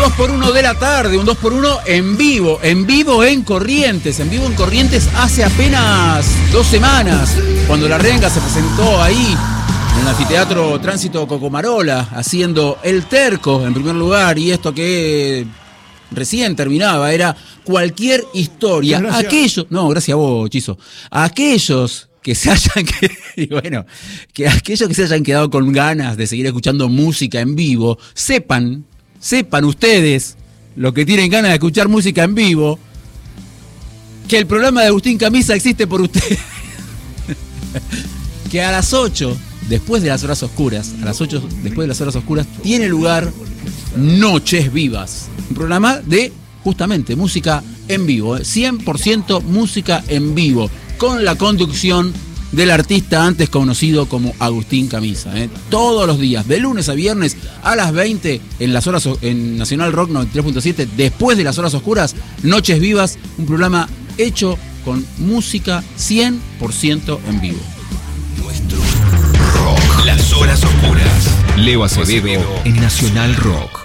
2x1 de la tarde, un 2x1 en vivo en Corrientes, hace apenas 2 semanas, cuando La Renga se presentó ahí en el anfiteatro Tránsito Cocomarola, haciendo El Terco en primer lugar, y esto que recién terminaba era Cualquier Historia. Gracias a vos, Chizo. Aquellos que se hayan quedado con ganas de seguir escuchando música en vivo, sepan ustedes, los que tienen ganas de escuchar música en vivo, que el programa de Agustín Camisa existe por ustedes. Que a las 8, después de las horas oscuras, tiene lugar Noches Vivas, un programa de justamente música en vivo, 100% música en vivo, con la conducción del artista antes conocido como Agustín Camisa, todos los días, de lunes a viernes a las 20 en Nacional Rock 93.7, después de las horas oscuras, Noches Vivas, un programa hecho con música 100% en vivo. Nuestro rock, las horas oscuras. Leo Acevedo en Nacional Rock.